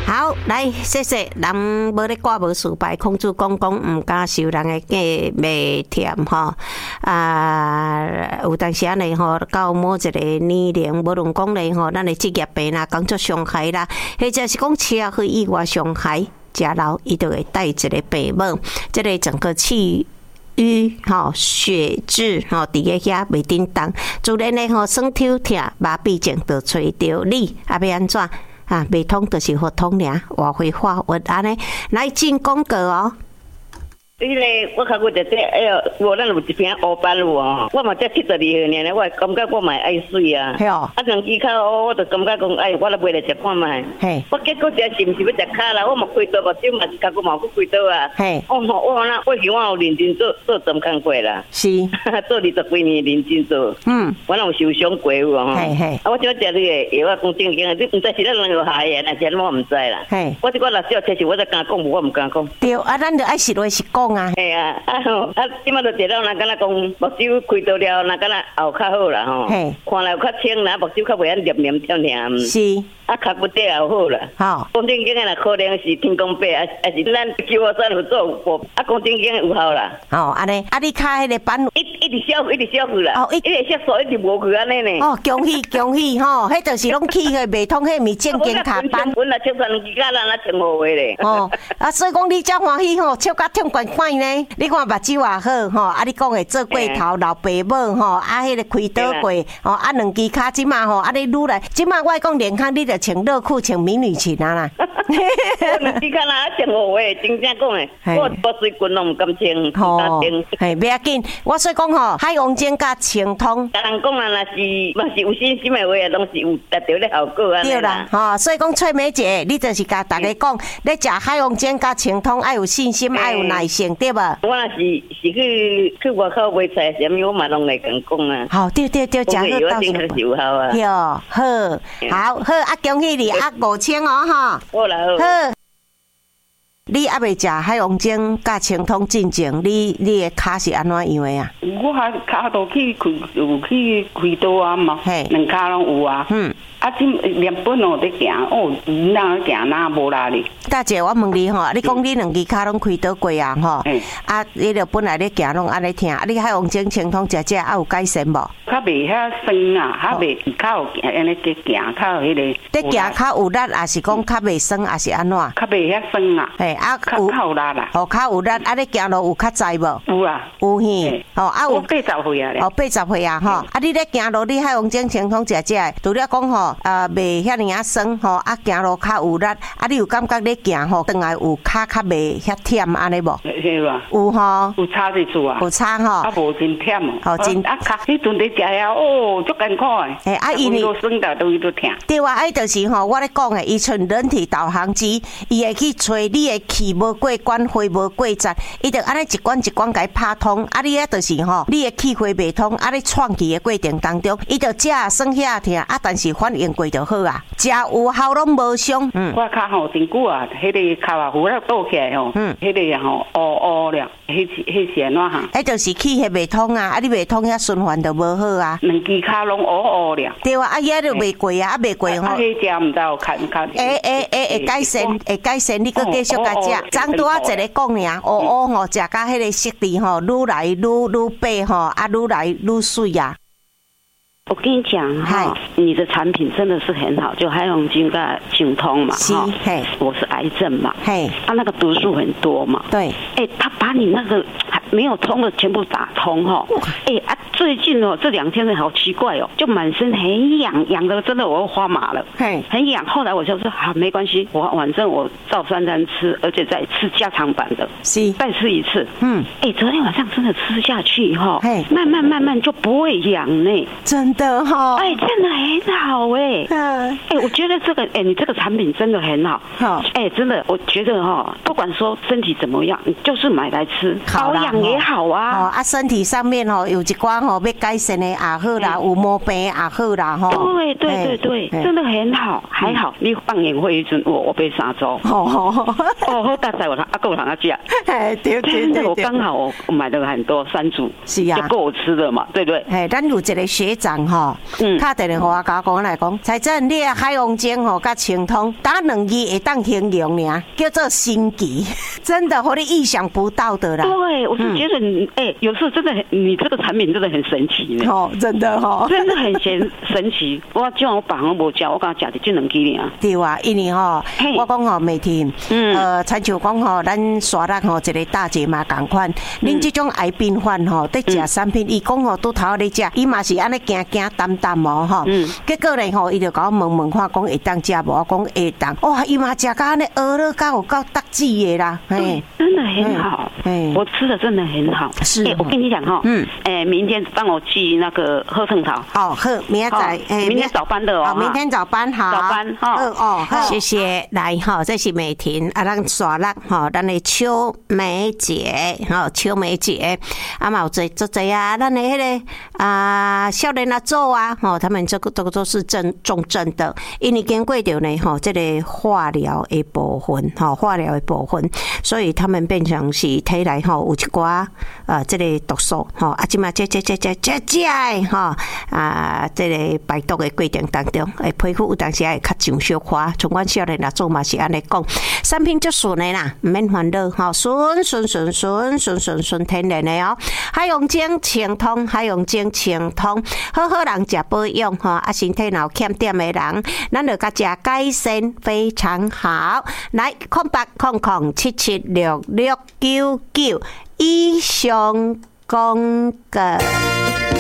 好，来，谢谢。人无咧挂无事拜，孔子讲毋敢受人的假袂甜吼。有当时安尼吼，到某一个年龄，无论讲咧吼，咱的职业病啦、工作伤害啦，或者是讲车祸意外伤害，食老伊就会带一个病母，这个整个气瘀吼、血脂吼，伫个遐袂叮当，自然咧吼，酸痛痛、麻痹症就找着你，要安怎？未通就是互通尔，活会化活安尼，来进广告哦。 迄个我较过在这，哎哟，无咱有一瓶乌斑有哦，我嘛才72岁呢，我感觉我嘛爱水啊。 嘿哦， 两支较乌，我就感觉讲，哎，我来买来食看卖。嘿，我结果食是毋是要食卡啦？我嘛开刀，目睭嘛是甲我嘛去开刀啊。嘿，我那过去我有认真做针工过啦。是，做20几年认真做。我那有受伤过有哦。嘿嘿，我怎食你个药啊？讲正经的，你毋知是咱两个害的，那是我毋知啦。嘿，我这个若少确实我才敢讲，我毋敢讲。对，咱就爱实话实讲。嘿啊，即马就坐到，若敢若讲目睭开刀了，若敢若后较好啦吼，看来有较清啦，目睭较袂安黏黏跳跳。是。脚骨底也好啦。好。讲正经的，可能是天公伯，还是咱救我山有做过，讲正经的有效啦。哦，安尼，你脚迄个板一直消去啦。哦，一直色素一直无去安尼呢。哦，恭喜吼，迄就是拢起个袂通，迄毋是正经脚板。本来穿穿几甲咱那穿好话咧。哦，所以讲你遮欢喜吼，笑甲痛快快呢。你看目睭也好吼，你讲的做过头老爸母吼，迄个开刀过吼，两支脚即马吼，你愈来，即马我讲健康，你就穿热裤、穿迷你裙啊啦。两支脚啦，穿好话，真正讲的，我水棍拢毋敢穿，敢穿。嘿，不要紧，我所以讲吼，海王精甲清通。人讲啊，若是嘛是有信心的话，拢是有达到咧效果啊。对啦，吼，所以讲翠梅姐，你就是甲大家讲，咧食海王精甲清通，爱有信心，爱有耐性，对吧？我若是去外口买菜，什么我嘛拢来讲啊。好，对，食好到时候有效啊。哟，好，恭喜你5000哦，哈。好啦，好。你还未食海王精甲清通进前，你的脚是安怎样的啊？ 我脚都去开刀啊嘛，两脚拢有啊。即连本哦在行，哪行哪无力哩。 大姐，我问你吼，你讲你两支脚拢开刀过啊吼？你就本来咧行拢安尼疼，你海王精清通食有改善无？ 较袂遐酸啊，较袂较有安尼在行，较有迄个。 在行较有力，还是讲较袂酸，还是安怎？ 较袂遐酸啊。较有力啦。哦， 较有力，你行路有较载无？ 有啊。 有嘿。 有80岁啊咧。 80岁啊吼，你咧行路，你海王精清通食，除了讲吼。袂遐尼酸吼，行路较有力，你有感觉咧行吼，转来有脚较袂遐忝安尼无？ 是吧？ 有吼， 有差在处啊， 有差吼， 无真忝哦。 吼真脚迄阵咧食遐足艰苦诶。因为都酸到都疼。 对啊，就是吼，我咧讲诶，伊像人体导航机，伊会去找你诶气无过关，血无过站，伊就安尼一关一关甲伊拍通。你就是吼，你诶气血袂通，你创气诶过程当中，伊就食酸遐疼，但是反应过就好啊，食有效拢无伤。 我脚吼真久啊，迄个脚啊，有了倒起来吼，迄个吼乌了，迄是安怎哈？ 迄就是气血袂通啊，你袂通遐循环就无好啊。 两支脚拢乌了。对啊，遐就袂过啊，袂过吼。 迄食毋知有看。 会改善，你佫继续甲食。昨拄仔一个讲尔，乌吼食甲迄个色地吼，愈来愈白吼，愈来愈水啊。 我跟你讲哈，你的产品真的是很好，就海王精跟清通嘛哈。我是癌症嘛，他那个毒素很多嘛。对，他把你那个没有通的全部打通哈。最近哦这2天好奇怪哦，就满身很痒的，真的我要发麻了，很痒。后来我就说没关系，反正我照3餐吃，而且再吃加强版的，再吃一次。昨天晚上真的吃下去哈，慢慢就不会痒呢， 真的哈， 真的很好我觉得这个你这个产品真的很好，真的我觉得哈，不管说身体怎么样，你就是买来吃，保养也好啊。 身体上面有一寡要改善的也好啦，有毛病也好啦，吼。 对，真的很好，还好你放眼会一阵，我被杀走。好大菜我够人家吃。对，我刚好我买了很多3组，是啊，就够我吃的嘛，对不对？ 咱有一个学长吼，打电话给我来讲，财政你的海洋精吼甲清通打2字会当形容呢，叫做神奇，真的，我你意想不到的啦。 对，我是觉得有时候真的你这个产品真的很神奇呢。 真的真的很神奇。我叫我爸我无吃，我刚吃的就2支尔。 对啊，因为我讲每天，亲像讲咱刷力一个大姐嘛同款，恁这种癌病患在吃产品，伊讲拄头咧食，伊嘛是安尼惊担结果咧伊就甲我问看，讲会当食无？我讲会当。哇，伊嘛食甲安尼饿了，甲有够得志的啦。 真的很好。我吃的真的很好。是，我跟你讲明天帮我寄那个贺圣桃。 好，明天早班的明天早班好。 早班好， 谢谢。来这是美婷咱刷力咱的秋梅姐秋梅姐嘛有做啊，咱的迄个少年阿祖啊他们这个都是重症的，因为经过着呢这个化疗的部分所以他们变成是体内有一寡这个毒素即嘛这个排毒的过程当中皮肤有当时会较上小花，像阮少年阿祖嘛是安尼讲，产品足顺的啦，唔免烦恼顺天然的海洋精清通，好人食保养身体若有欠点的人，咱就甲食改善非常好。来0800776699以上讲个。